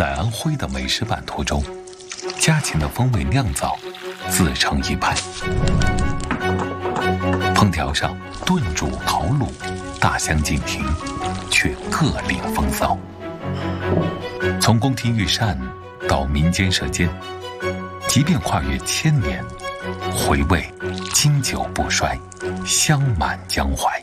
在安徽的美食版图中，家禽的风味酿造自成一派。烹调上炖煮烤卤大相径庭，却各领风骚。从宫廷御膳到民间舌尖，即便跨越1000年，回味经久不衰，香满江淮。